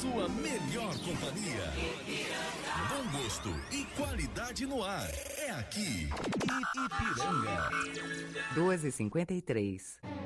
sua melhor companhia. Bom gosto e qualidade no ar. É aqui, Ipiranga. 12h53.